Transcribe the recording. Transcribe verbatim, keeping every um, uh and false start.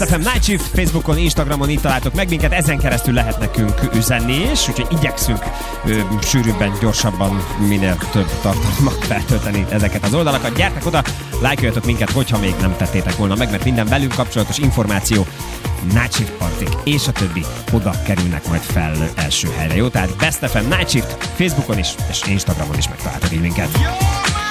ef em Night Shift, Facebookon, Instagramon így találtok meg minket, ezen keresztül lehet nekünk üzenni is, úgyhogy igyekszünk ö, sűrűbben, gyorsabban, minél több tartalmak feltölteni ezeket az oldalakat. Gyertek oda, lájkoljatok minket, hogyha még nem tettétek volna meg, mert minden velünk kapcsolatos információ, Night Shift partik és a többi oda kerülnek majd fel első helyre, jó? Tehát Best ef em Night Shift, Facebookon is és Instagramon is megtaláltok így minket.